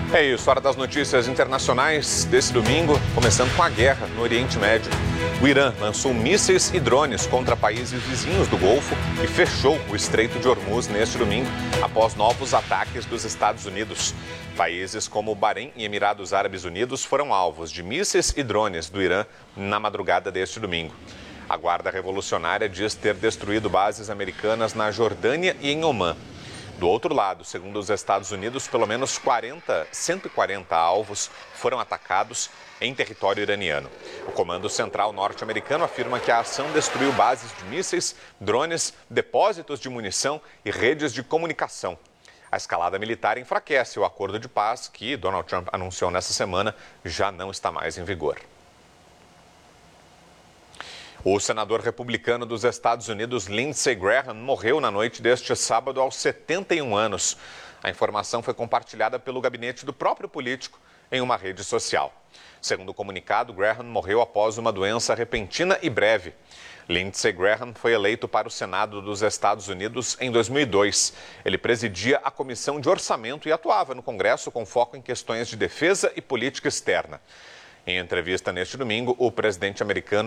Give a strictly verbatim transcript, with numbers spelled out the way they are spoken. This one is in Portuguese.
É isso, hora das notícias internacionais desse domingo, começando com a guerra no Oriente Médio. O Irã lançou mísseis e drones contra países vizinhos do Golfo e fechou o Estreito de Hormuz neste domingo, após novos ataques dos Estados Unidos. Países como Bahrein e Emirados Árabes Unidos foram alvos de mísseis e drones do Irã na madrugada deste domingo. A Guarda Revolucionária diz ter destruído bases americanas na Jordânia e em Omã. Do outro lado, segundo os Estados Unidos, pelo menos quarenta, cento e quarenta alvos foram atacados em território iraniano. O Comando Central norte-americano afirma que a ação destruiu bases de mísseis, drones, depósitos de munição e redes de comunicação. A escalada militar enfraquece o acordo de paz que Donald Trump anunciou nessa semana já não está mais em vigor. O senador republicano dos Estados Unidos, Lindsey Graham, morreu na noite deste sábado aos setenta e um anos. A informação foi compartilhada pelo gabinete do próprio político em uma rede social. Segundo o comunicado, Graham morreu após uma doença repentina e breve. Lindsey Graham foi eleito para o Senado dos Estados Unidos em dois mil e dois. Ele presidia a Comissão de Orçamento e atuava no Congresso com foco em questões de defesa e política externa. Em entrevista neste domingo, o presidente americano